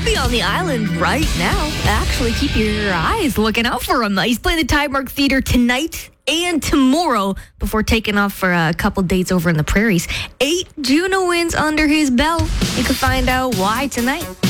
be on the island right now. Actually, keep your eyes looking out for him. He's playing the Tidemark Theater tonight and tomorrow before taking off for a couple dates over in the prairies. 8 Juno wins under his belt. You can find out why tonight.